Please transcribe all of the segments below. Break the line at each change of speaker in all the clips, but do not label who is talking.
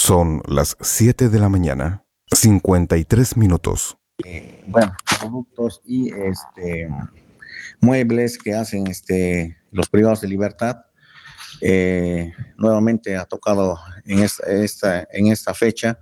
Son las 7 de la mañana, 53 minutos.
Bueno, productos y muebles que hacen los privados de libertad. Nuevamente ha tocado en esta fecha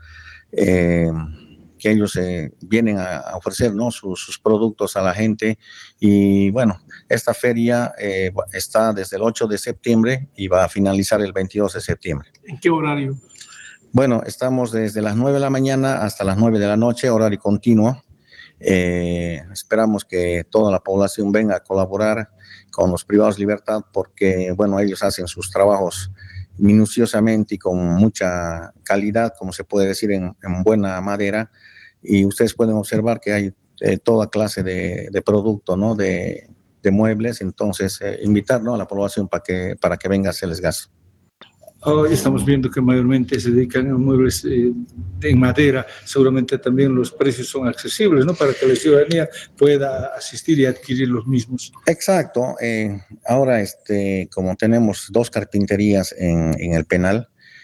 que ellos vienen a ofrecer, ¿no?, sus productos a la gente. Y bueno, esta feria está desde el 8 de septiembre y va a finalizar el 22 de septiembre.
¿En qué horario?
Bueno, estamos desde las 9 de la mañana hasta las 9 de la noche, horario continuo. Esperamos que toda la población venga a colaborar con los privados de libertad porque, bueno, ellos hacen sus trabajos minuciosamente y con mucha calidad, como se puede decir, en buena madera. Y ustedes pueden observar que hay toda clase de producto, ¿no?, de muebles. Entonces, invitar, ¿no?, a la población para que venga a hacerles gasto.
Hoy estamos viendo que mayormente se dedican a muebles en madera. Seguramente también los precios son accesibles, ¿no?, para que la ciudadanía pueda asistir y adquirir los mismos.
Exacto. Ahora, como tenemos 2 carpinterías en el penal,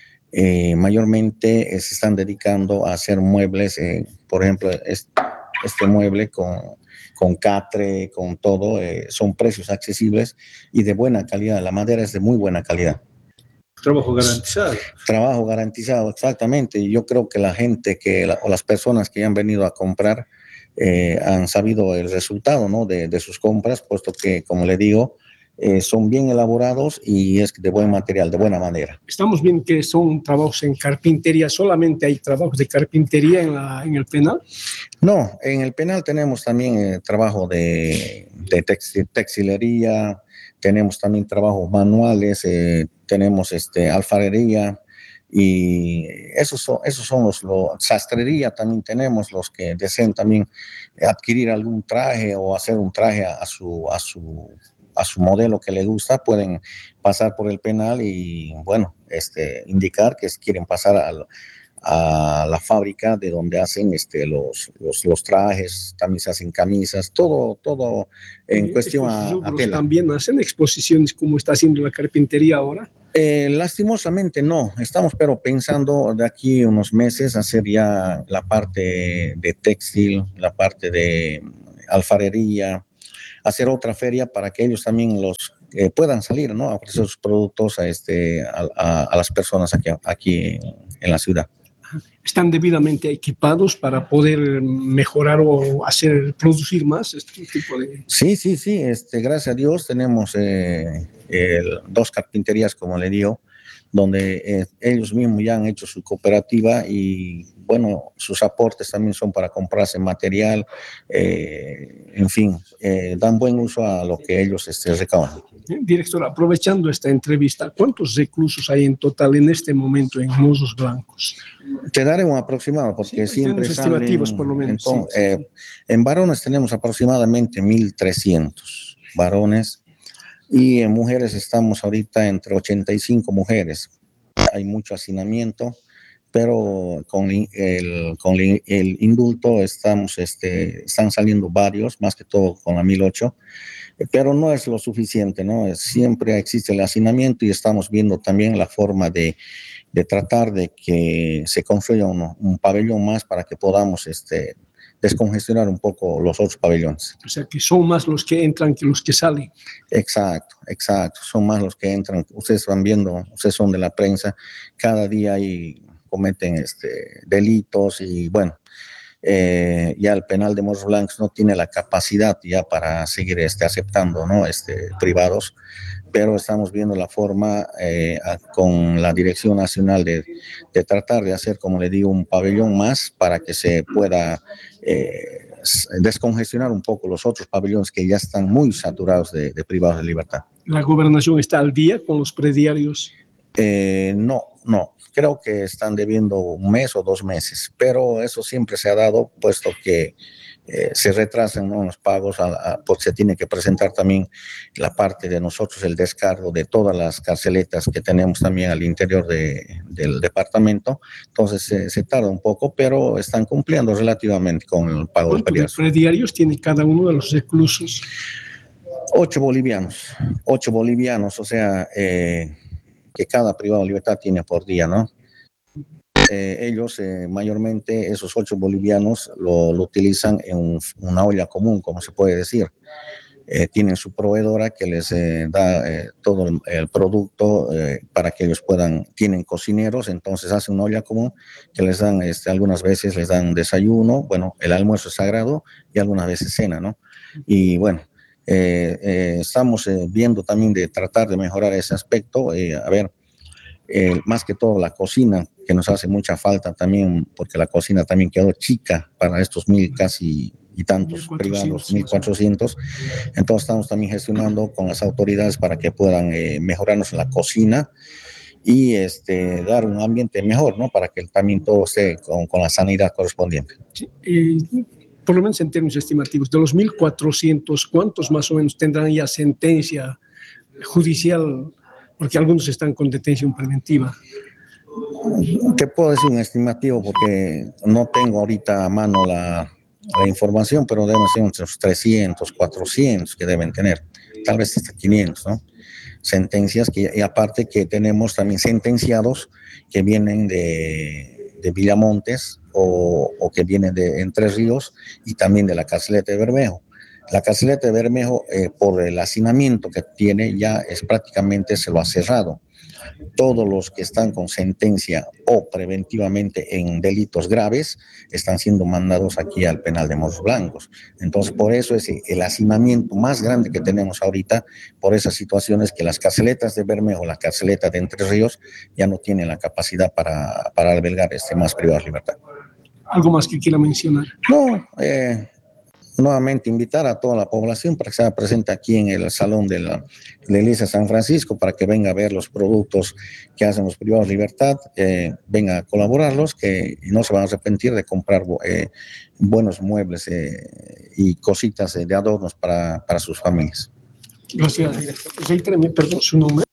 mayormente se están dedicando a hacer muebles. Por ejemplo, este mueble con catre, con todo, son precios accesibles y de buena calidad. La madera es de muy buena calidad.
Trabajo garantizado.
Trabajo garantizado, exactamente. Y yo creo que la gente o las personas que han venido a comprar han sabido el resultado, ¿no?, de sus compras, puesto que, como le digo, son bien elaborados y es de buen material, de buena madera.
Estamos viendo que son trabajos en carpintería. ¿Solamente hay trabajos de carpintería en el penal?
No, en el penal tenemos también trabajo de textilería, tenemos también trabajos manuales, tenemos alfarería, y esos son los sastrería también tenemos. Los que deseen también adquirir algún traje o hacer un traje a su modelo que le gusta, pueden pasar por el penal y, bueno, indicar que quieren pasar a la fábrica de donde hacen los trajes. También se hacen camisas, todo en cuestión a tela.
¿También hacen exposiciones como está haciendo la carpintería ahora?
Lastimosamente no, estamos pero pensando de aquí unos meses hacer ya la parte de textil, la parte de alfarería, hacer otra feria para que ellos también puedan salir, ¿no?, a ofrecer sus productos a las personas aquí en la ciudad.
¿Están debidamente equipados para poder mejorar o producir más este tipo de...?
Sí, gracias a Dios tenemos 2 carpinterías, como le digo, donde ellos mismos ya han hecho su cooperativa y, bueno, sus aportes también son para comprarse material, en fin, dan buen uso a lo que ellos recaudan.
Director, aprovechando esta entrevista, ¿cuántos reclusos hay en total en este momento en Mozos Blancos?
Te daré un aproximado porque
sí,
siempre salen
estimativos por lo menos.
Entonces, en varones tenemos aproximadamente 1,300 varones y en mujeres estamos ahorita entre 85 mujeres. Hay mucho hacinamiento, pero con el indulto están saliendo varios, más que todo con la 1008. Pero no es lo suficiente, ¿no? Siempre existe el hacinamiento y estamos viendo también la forma de tratar de que se construya un pabellón más para que podamos descongestionar un poco los otros pabellones.
O sea, que son más los que entran que los que salen.
Exacto, son más los que entran. Ustedes van viendo, ustedes son de la prensa, cada día ahí cometen delitos y, bueno, ya el penal de Mozos Blancos no tiene la capacidad ya para seguir aceptando, ¿no?, privados, pero estamos viendo la forma con la Dirección Nacional de tratar de hacer, como le digo, un pabellón más para que se pueda descongestionar un poco los otros pabellones que ya están muy saturados de privados de libertad.
¿La gobernación está al día con los prediarios?
No, creo que están debiendo 1 mes o 2 meses, pero eso siempre se ha dado, puesto que se retrasan, ¿no?, los pagos, porque se tiene que presentar también la parte de nosotros, el descargo de todas las carceletas que tenemos también al interior del departamento. Entonces se tarda un poco, pero están cumpliendo relativamente con el pago de
prediarios. ¿Cuántos prediarios tiene cada uno de los reclusos?
8 bolivianos, o sea, que cada privado de libertad tiene por día, ¿no? ellos mayormente, esos 8 bolivianos lo utilizan en una olla común, como se puede decir. Tienen su proveedora que les da todo el producto para que ellos tienen cocineros, entonces hacen una olla común que les dan, algunas veces les dan desayuno, bueno, el almuerzo es sagrado y algunas veces cena, ¿no? Y bueno, estamos viendo también de tratar de mejorar ese aspecto, a ver, más que todo la cocina, que nos hace mucha falta también, porque la cocina también quedó chica para estos 1000 casi y tantos
1400,
privados, 1400. Entonces estamos también gestionando con las autoridades para que puedan mejorarnos la cocina y dar un ambiente mejor, ¿no? Para que también todo esté con la sanidad correspondiente.
Sí, por lo menos en términos estimativos, de los 1.400, ¿cuántos más o menos tendrán ya sentencia judicial? Porque algunos están con detención preventiva.
Te puedo decir un estimativo porque no tengo ahorita a mano la información, pero deben ser unos 300, 400 que deben tener, tal vez hasta 500, ¿no? Sentencias y aparte que tenemos también sentenciados que vienen de Villamontes o que vienen de Entre Ríos y también de la Carceleta de Bermejo. La Carceleta de Bermejo, por el hacinamiento que tiene, ya prácticamente se lo ha cerrado. Todos los que están con sentencia o preventivamente en delitos graves están siendo mandados aquí al penal de Morros Blancos. Entonces, por eso es el hacinamiento más grande que tenemos ahorita, por esas situaciones que las carceletas de Bermejo, la carceleta de Entre Ríos, ya no tienen la capacidad para albergar más privados de libertad.
¿Algo más que quiera mencionar?
No, nuevamente invitar a toda la población para que se presente aquí en el salón de la iglesia San Francisco para que venga a ver los productos que hacen los privados de libertad, venga a colaborarlos, que no se van a arrepentir de comprar buenos muebles y cositas de adornos para sus familias.
Gracias, director. Reitéreme, perdón, su nombre.